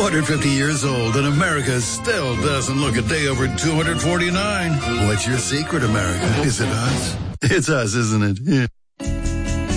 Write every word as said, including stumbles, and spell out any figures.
hundred fifty years old, and America still doesn't look a day over two hundred forty-nine. What's your secret, America? Is it us? It's us, isn't it? Yeah.